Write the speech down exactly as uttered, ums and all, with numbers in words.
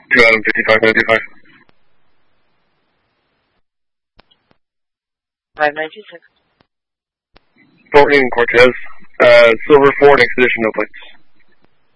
two Adam fifty-five ninety-five. five nine two six. Fort Union Cortez. Uh, Silver Ford Expedition, no plates.